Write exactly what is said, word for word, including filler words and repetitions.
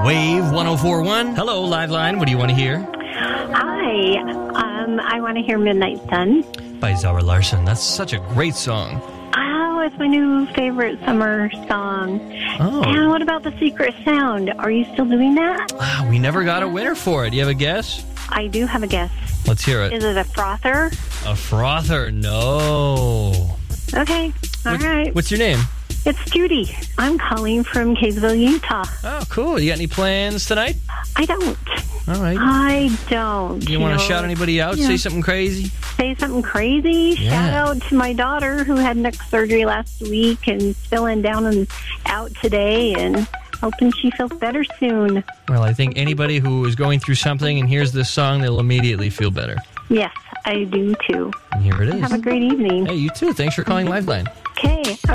Wave one oh four point one. Hello, Liveline. What do you want to hear? Hi. Um, I want to hear Midnight Sun. By Zara Larsson. That's such a great song. Oh, it's my new favorite summer song. Oh. And what about The Secret Sound? Are you still doing that? Ah, we never got a winner for it. Do you have a guess? I do have a guess. Let's hear it. Is it a frother? A frother? No. Okay. All What- right. What's your name? It's Judy. I'm calling from Kaysville, Utah. Oh, cool. You got any plans tonight? I don't. All right. I don't. You want to know. shout anybody out? Yeah. Say something crazy? Say something crazy? Yeah. Shout out to my daughter who had neck surgery last week and feeling down and out today and hoping she feels better soon. Well, I think anybody who is going through something and hears this song, they'll immediately feel better. Yes, I do too. And here it is. Have a great evening. Hey, you too. Thanks for calling Liveline.